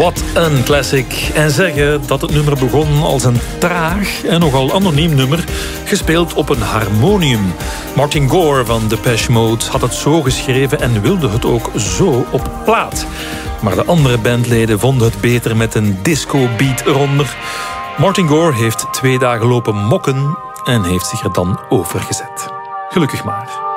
Wat een classic. En zeggen dat het nummer begon als een traag en nogal anoniem nummer, gespeeld op een harmonium. Martin Gore van Depeche Mode had het zo geschreven en wilde het ook zo op plaat. Maar de andere bandleden vonden het beter met een disco-beat eronder. Martin Gore heeft 2 dagen lopen mokken en heeft zich er dan over gezet. Gelukkig maar.